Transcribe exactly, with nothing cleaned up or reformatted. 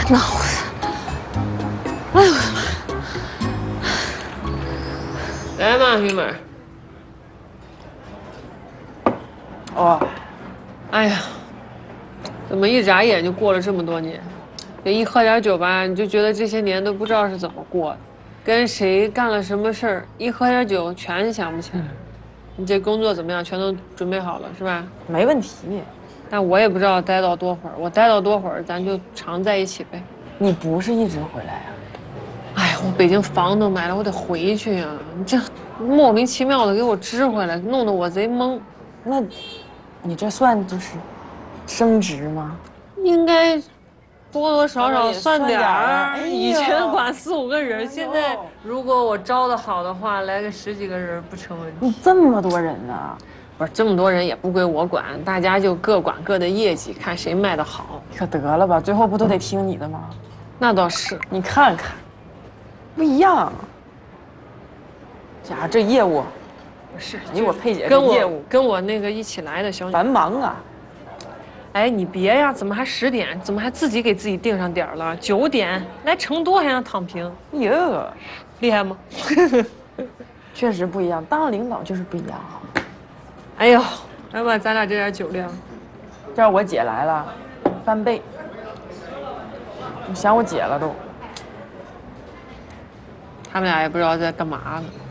恼死！哎呦我的妈！来嘛，玉妹。 哦， 哎呀，怎么一眨眼就过了这么多年？这一喝点酒吧，你就觉得这些年都不知道是怎么过的，跟谁干了什么事儿，一喝点酒全想不起来。你这工作怎么样？全都准备好了是吧？ 没问题。 但我也不知道待到多会儿，我待到多会儿，咱就常在一起呗。 你不是一直回来呀？ 哎呀，我北京房都买了，我得回去呀！你这莫名其妙的给我支回来，弄得我贼懵。 那，你这算就是升职吗？ 应该多多少少算点儿。 哎、 以前管四五个人，现在如果我招的好的话，来个十几个人不成问题。 你这么多人呢？ 不是这么多人也不归我管，大家就各管各的业绩，看谁卖的好。 可得了吧，最后不都得听你的吗？ 那倒是， 你看看，不一样。家这业务， 不是你我佩姐跟我这业务跟我那个一起来的小女繁忙啊。 哎，你别呀，怎么还十点？怎么还自己给自己定上点儿了？九点来成都还想躺平？ 哟， 厉害吗？ 确实不一样，当领导就是不一样。 哎呦，来吧，咱俩这点酒量。 这要我姐来了，翻倍。我想我姐了都。 他们俩也不知道在干嘛呢。